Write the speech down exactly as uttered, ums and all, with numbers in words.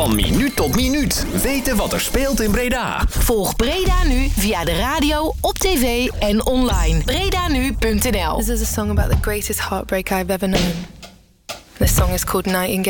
Van minuut tot minuut weten wat er speelt in Breda. Volg Breda Nu via de radio, op tv en online. breda nu punt n l. This is a song about the greatest heartbreak I've ever known. This song is called Nightingale.